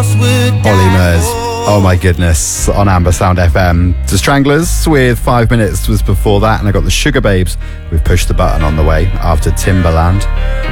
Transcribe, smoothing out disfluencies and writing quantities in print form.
Ollie Murs. Oh my goodness, on Amber Sound FM. The Stranglers with 5 Minutes was before that, and I got the Sugar Babes with Push the Button on the way after Timberland.